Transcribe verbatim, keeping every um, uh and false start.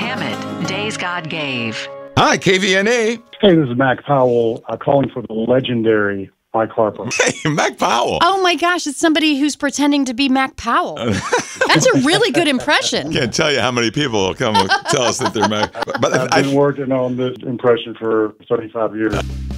Hammett, Days God Gave. Hi, K V N A. Hey, this is Mac Powell uh, calling for the legendary Mike Harper. Hey, Mac Powell. Oh my gosh, it's somebody who's pretending to be Mac Powell. That's a really good impression. Can't tell you how many people will come and tell us that they're Mac. But I've I, been working on this impression for thirty-five years.